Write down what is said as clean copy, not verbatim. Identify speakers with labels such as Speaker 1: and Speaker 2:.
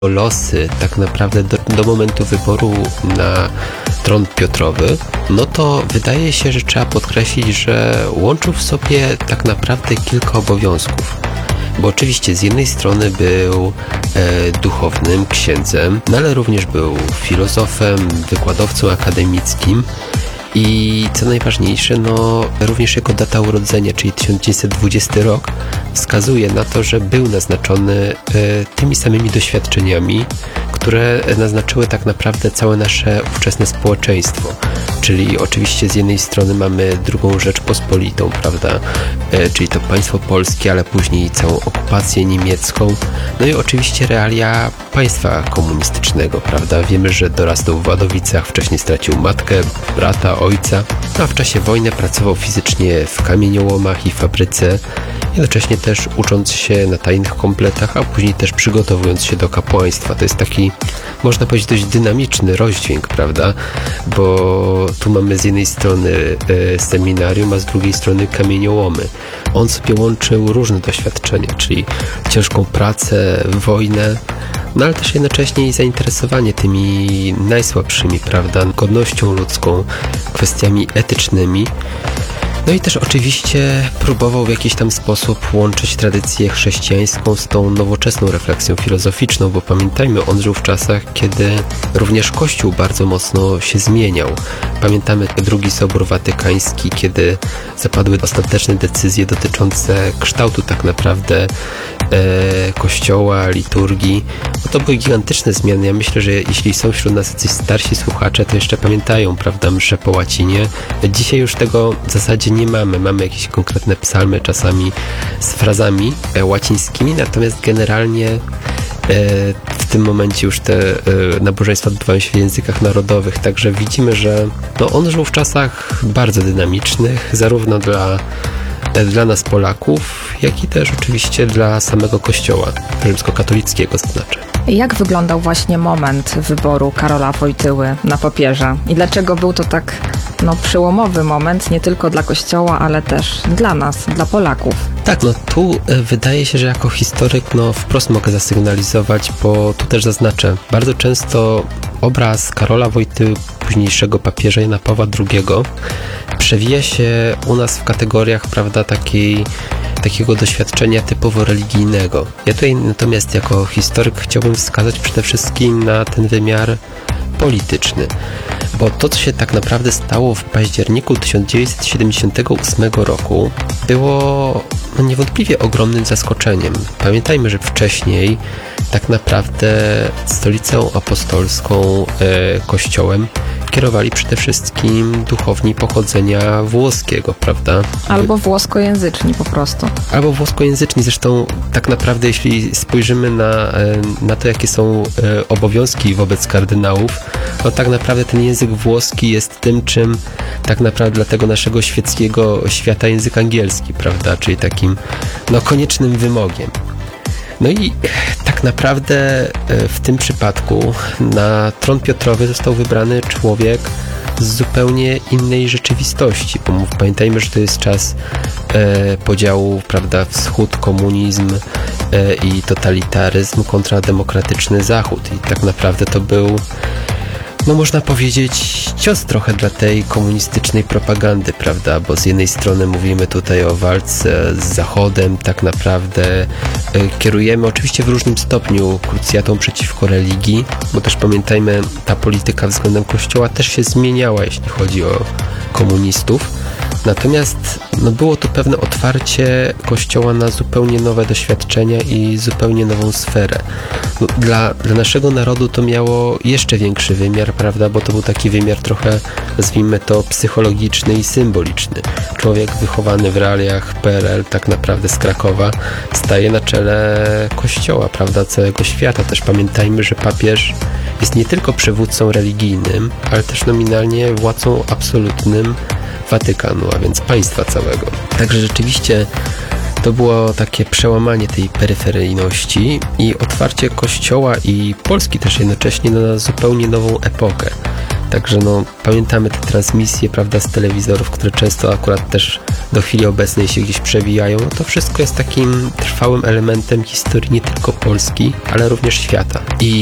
Speaker 1: losy tak naprawdę do momentu wyboru na tron Piotrowy, no to wydaje się, że trzeba podkreślić, że łączył w sobie tak naprawdę kilka obowiązków. Bo oczywiście z jednej strony był duchownym, księdzem, no ale również był filozofem, wykładowcą akademickim i co najważniejsze, no również jego data urodzenia, czyli 1920 rok, wskazuje na to, że był naznaczony tymi samymi doświadczeniami, które naznaczyły tak naprawdę całe nasze ówczesne społeczeństwo. Czyli oczywiście z jednej strony mamy II Rzeczpospolitą, prawda, czyli to państwo polskie, ale później całą okupację niemiecką, no i oczywiście realia państwa komunistycznego, prawda. Wiemy, że dorastał w Wadowicach, wcześniej stracił matkę, brata, ojca, a w czasie wojny pracował fizycznie w kamieniołomach i fabryce, jednocześnie też ucząc się na tajnych kompletach, a później też przygotowując się do kapłaństwa. To jest taki, można powiedzieć, dość dynamiczny rozdźwięk, prawda, bo tu mamy z jednej strony seminarium, a z drugiej strony kamieniołomy. On sobie łączył różne doświadczenia, czyli ciężką pracę, wojnę, no ale też jednocześnie i zainteresowanie tymi najsłabszymi, prawda, godnością ludzką, kwestiami etycznymi. No i też oczywiście próbował w jakiś tam sposób łączyć tradycję chrześcijańską z tą nowoczesną refleksją filozoficzną, bo pamiętajmy, on żył w czasach, kiedy również Kościół bardzo mocno się zmieniał. Pamiętamy II Sobór Watykański, kiedy zapadły ostateczne decyzje dotyczące kształtu tak naprawdę Kościoła, liturgii. No to były gigantyczne zmiany. Ja myślę, że jeśli są wśród nas jacyś starsi słuchacze, to jeszcze pamiętają, prawda, msze po łacinie. Dzisiaj już tego w zasadzie nie mamy. Mamy jakieś konkretne psalmy, czasami z frazami łacińskimi, natomiast generalnie w tym momencie już te nabożeństwa odbywają się w językach narodowych, także widzimy, że no, on żył w czasach bardzo dynamicznych, zarówno dla nas Polaków, jak i też oczywiście dla samego Kościoła rzymskokatolickiego, to znaczy.
Speaker 2: Jak wyglądał właśnie moment wyboru Karola Wojtyły na papieża i dlaczego był to tak przełomowy moment nie tylko dla Kościoła, ale też dla nas, dla Polaków?
Speaker 1: Tak, no tu wydaje się, że jako historyk wprost mogę zasygnalizować, bo tu też zaznaczę, bardzo często obraz Karola Wojtyły, późniejszego papieża Jana Pawła II, przewija się u nas w kategoriach, prawda, takiego doświadczenia typowo religijnego. Ja tutaj natomiast jako historyk chciałbym wskazać przede wszystkim na ten wymiar polityczny, bo to, co się tak naprawdę stało w październiku 1978 roku, było niewątpliwie ogromnym zaskoczeniem. Pamiętajmy, że wcześniej tak naprawdę stolicą apostolską, kościołem kierowali przede wszystkim duchowni pochodzenia włoskiego, prawda?
Speaker 2: Albo włoskojęzyczni po prostu.
Speaker 1: Albo włoskojęzyczni. Zresztą tak naprawdę, jeśli spojrzymy na to, jakie są obowiązki wobec kardynałów, to tak naprawdę ten język włoski jest tym, czym tak naprawdę dla tego naszego świeckiego świata język angielski, prawda? Czyli takim koniecznym wymogiem. No i tak naprawdę w tym przypadku na tron Piotrowy został wybrany człowiek z zupełnie innej rzeczywistości, bo pamiętajmy, że to jest czas podziału, prawda, wschód, komunizm i totalitaryzm kontra demokratyczny zachód i tak naprawdę to był, można powiedzieć, cios trochę dla tej komunistycznej propagandy, prawda, bo z jednej strony mówimy tutaj o walce z Zachodem, tak naprawdę kierujemy oczywiście w różnym stopniu krucjatą przeciwko religii, bo też pamiętajmy, ta polityka względem Kościoła też się zmieniała, jeśli chodzi o komunistów. Natomiast było tu pewne otwarcie Kościoła na zupełnie nowe doświadczenia i zupełnie nową sferę. Dla naszego narodu to miało jeszcze większy wymiar, prawda, bo to był taki wymiar trochę, nazwijmy to, psychologiczny i symboliczny. Człowiek wychowany w realiach PRL, tak naprawdę z Krakowa, staje na czele Kościoła, prawda, całego świata. Też pamiętajmy, że papież jest nie tylko przywódcą religijnym, ale też nominalnie władcą absolutnym Watykanu, a więc państwa całego. Także rzeczywiście to było takie przełamanie tej peryferyjności i otwarcie Kościoła i Polski też jednocześnie na zupełnie nową epokę. Także pamiętamy te transmisje, prawda, z telewizorów, które często akurat też do chwili obecnej się gdzieś przewijają, no to wszystko jest takim trwałym elementem historii nie tylko Polski, ale również świata. I